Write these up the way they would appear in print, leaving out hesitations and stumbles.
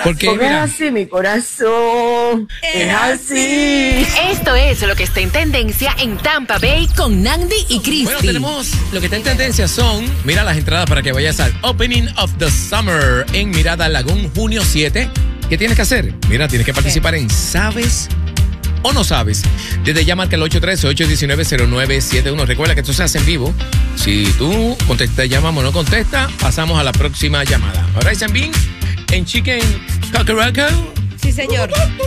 Porque es así, mi corazón. Es así. Esto es lo que está en tendencia en Tampa Bay con Nandi y Cristi. Bueno, tenemos lo que está en tendencia son, mira las entradas para que vayas al Opening of the Summer en Mirada Lagoon, junio 7. ¿Qué tienes que hacer? Mira, tienes que participar en ¿Sabes o no sabes? Desde ya marca el 813-819-0971. Recuerda que esto se hace en vivo. Si tú contestas, llamamos o no contestas, pasamos a la próxima llamada. Ahora dicen bien en Chicken Cocoroco. Sí, señor.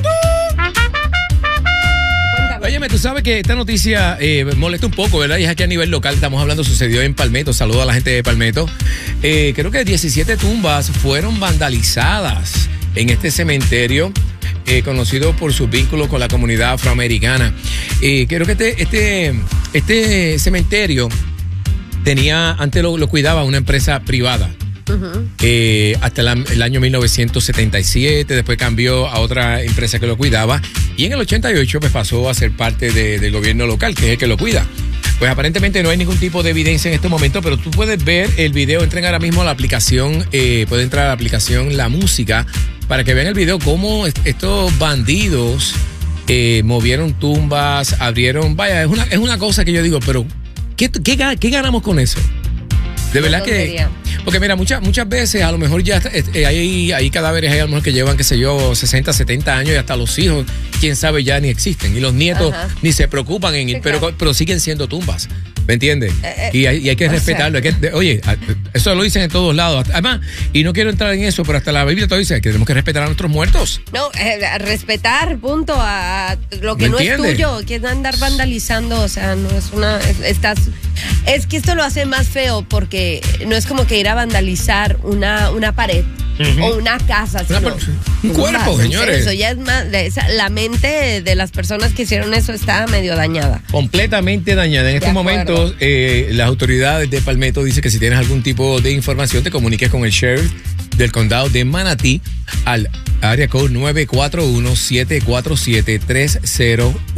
Óyeme, tú sabes que esta noticia molesta un poco, ¿verdad? Y es aquí a nivel local, estamos hablando, sucedió en Palmetto. Saludo a la gente de Palmetto. Creo que 17 tumbas fueron vandalizadas en este cementerio, conocido por sus vínculos con la comunidad afroamericana. Creo que este cementerio antes lo cuidaba una empresa privada. Uh-huh. Hasta el año 1977, después cambió a otra empresa que lo cuidaba y en el 88 pues pasó a ser parte del gobierno local, que es el que lo cuida. Pues aparentemente no hay ningún tipo de evidencia en este momento, pero tú puedes ver el video. Entren ahora mismo a la aplicación, puede entrar a la aplicación La Música para que vean el video cómo estos bandidos movieron tumbas, abrieron, vaya, es una cosa que yo digo, pero ¿qué ganamos con eso? De verdad que... Porque mira, muchas veces a lo mejor ya hay cadáveres ahí a lo mejor que llevan, qué sé yo, 60, 70 años y hasta los hijos, quién sabe, ya ni existen. Y los nietos ni se preocupan en ir, pero siguen siendo tumbas. ¿Me entiendes? Y hay que respetarlo. Oye, eso lo dicen en todos lados. Además, y no quiero entrar en eso, pero hasta la Biblia todo dice que tenemos que respetar a nuestros muertos. No, respetar, punto, a lo que no es tuyo, que es andar vandalizando, o sea, no es es que esto lo hace más feo porque no es como que ir a vandalizar una pared. Uh-huh. O una casa, un cuerpo, señores. Eso ya es más, la mente de las personas que hicieron eso está medio dañada. Completamente dañada. En estos momentos, las autoridades de Palmetto dicen que si tienes algún tipo de información, te comuniques con el sheriff del condado de Manatí al área code 941-747-30